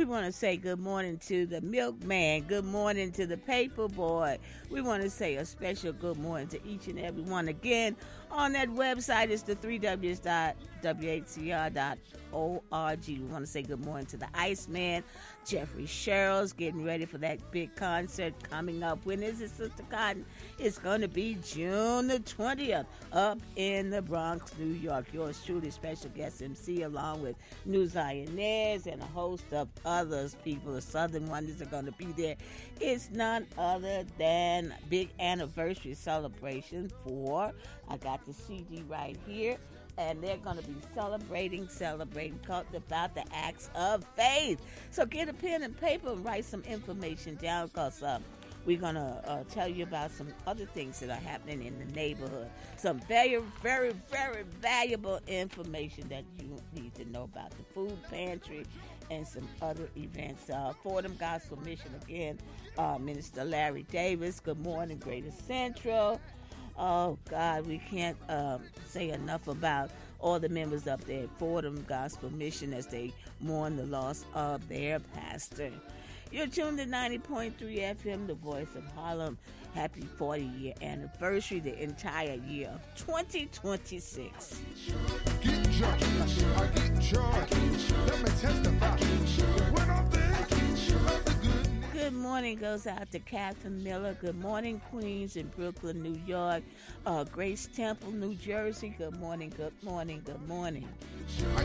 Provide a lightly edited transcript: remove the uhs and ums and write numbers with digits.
want to say good morning to the milkman. Good morning to the paper boy. We want to say a special good morning to each and every one. Again, on that website is the 3ws.whcr.org. We want to say good morning to the Iceman, Jeffrey Sherrills, getting ready for that big concert coming up. When is it, Sister Cotton? It's going to be June the 20th up in the Bronx, New York. Yours truly, special guest MC, along with New Zioners and a host of others people. The Southern Wonders are going to be there. It's none other than big anniversary celebration for, I got the CD right here, and they're going to be celebrating about the acts of faith. So get a pen and paper and write some information down, because we're going to tell you about some other things that are happening in the neighborhood. Some very, very, very valuable information that you need to know about the food pantry and some other events. Fordham Gospel Mission again, Minister Larry Davis. Good morning, Greater Central. Oh, God, we can't say enough about all the members up there at Fordham Gospel Mission as they mourn the loss of their pastor. You're tuned to 90.3 FM, the voice of Harlem. Happy 40-year anniversary, the entire year of 2026. Get drunk, I get drunk. Let me testify. When I'm there, the good. Good morning goes out to Catherine Miller. Good morning, Queens in Brooklyn, New York. Grace Temple, New Jersey. Good morning, good morning, good morning. I